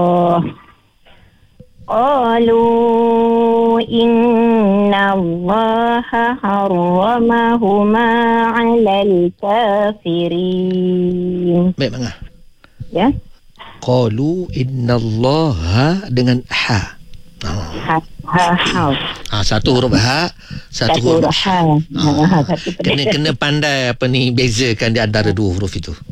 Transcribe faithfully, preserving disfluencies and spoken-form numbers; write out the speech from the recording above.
قالوا إن الله حرمهما على الكافرين. Baik, Mangah. Ya. Qalu innallaha dengan ha. Oh. Ha, ha, ha. Ha, satu huruf ha, satu, Satu huruf huruf ha. ha. Ha, satu Kena kena pandai apa ni bezakan di antara dua huruf itu.